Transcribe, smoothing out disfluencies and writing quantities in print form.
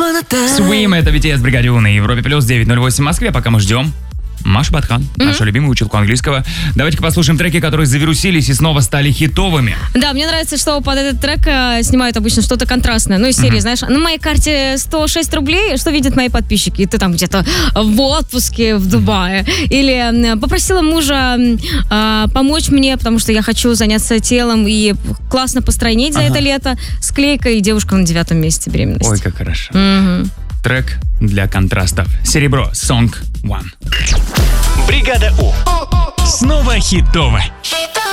Swim, это BTS, Бригаде У на Европе Плюс, 9:08 в Москве. Пока мы ждем Маша Батхан, наша любимая училка английского. Давайте-ка послушаем треки, которые завирусились и снова стали хитовыми. Да, мне нравится, что под этот трек снимают обычно что-то контрастное. Ну, из серии, знаешь, на моей карте 106 рублей, что видят мои подписчики? И ты там где-то в отпуске в Дубае. Или попросила мужа помочь мне, потому что я хочу заняться телом и классно постройнеть за это лето. Склейка и девушка на 9-м месяце беременности. Ой, как хорошо. Трек для контрастов. Серебро, Song One. Бригада У. Снова хитово.